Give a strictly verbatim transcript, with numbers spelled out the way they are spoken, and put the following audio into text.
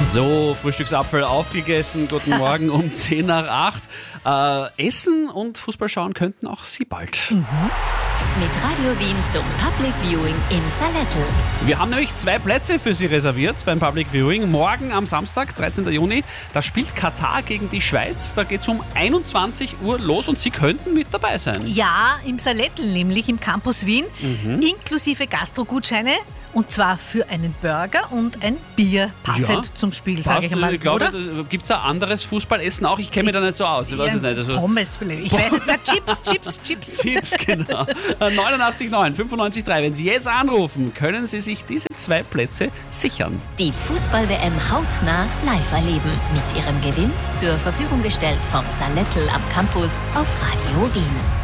So, Frühstücksapfel aufgegessen. Guten Morgen um zehn nach acht. Äh, Essen und Fußball schauen könnten auch Sie bald. Mhm. Mit Radio Wien zum Public Viewing im Salettl. Wir haben nämlich zwei Plätze für Sie reserviert beim Public Viewing. Morgen am Samstag, dreizehnten Juni, da spielt Katar gegen die Schweiz. Da geht es um einundzwanzig Uhr los und Sie könnten mit dabei sein. Ja, im Salettl, nämlich im Campus Wien, mhm. inklusive Gastrogutscheine. Und zwar für einen Burger und ein Bier, passend ja, zum Spiel, sage ich mal. Ich glaube, gibt es ein anderes Fußballessen auch? Ich kenne mich da nicht so aus. Ich weiß ja, es nicht. Also Pommes vielleicht. Ich weiß nicht. Na, Chips, Chips, Chips. Chips, genau. neunundachtzig neun fünfundneunzig drei. Wenn Sie jetzt anrufen, können Sie sich diese zwei Plätze sichern. Die Fußball-W M hautnah live erleben. Mit Ihrem Gewinn zur Verfügung gestellt vom Salettl am Campus auf Radio Wien.